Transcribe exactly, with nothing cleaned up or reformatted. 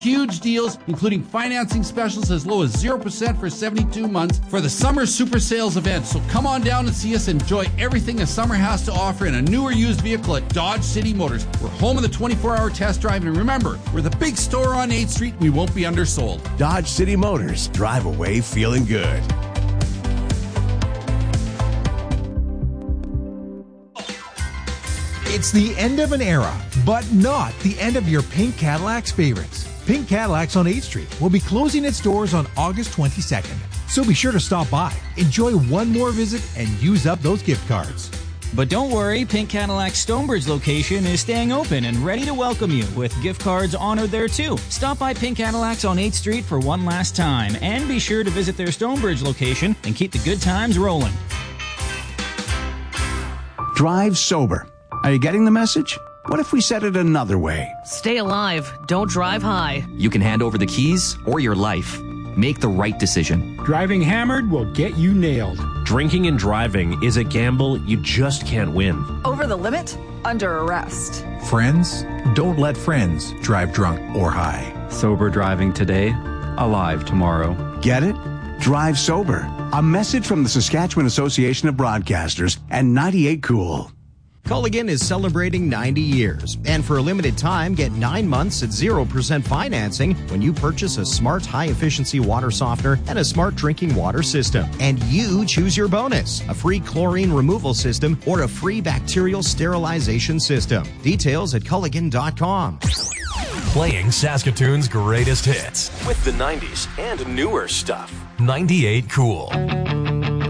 Huge deals, including financing specials as low as zero percent for seventy-two months for the Summer Super Sales event. So come on down and see us and enjoy everything a summer has to offer in a new or used vehicle at Dodge City Motors. We're home of the twenty-four hour test drive, and remember, we're the big store on eighth street. We won't be undersold. Dodge City Motors. Drive away feeling good. It's the end of an era, but not the end of your Pink Cadillac's favorites. Pink Cadillacs on eighth street will be closing its doors on August twenty-second. So be sure to stop by, enjoy one more visit, and use up those gift cards. But don't worry, Pink Cadillac's Stonebridge location is staying open and ready to welcome you with gift cards honored there too. Stop by Pink Cadillacs on eighth street for one last time, and be sure to visit their Stonebridge location and keep the good times rolling. Drive sober. Are you getting the message? What if we said it another way? Stay alive. Don't drive high. You can hand over the keys or your life. Make the right decision. Driving hammered will get you nailed. Drinking and driving is a gamble you just can't win. Over the limit? Under arrest. Friends, don't let friends drive drunk or high. Sober driving today, alive tomorrow. Get it? Drive sober. A message from the Saskatchewan Association of Broadcasters and ninety-eight Cool. Culligan is celebrating ninety years, and for a limited time, get nine months at zero percent financing when you purchase a smart high-efficiency water softener and a smart drinking water system. And you choose your bonus, a free chlorine removal system or a free bacterial sterilization system. Details at culligan dot com. Playing Saskatoon's greatest hits with the nineties and newer stuff. ninety-eight Cool.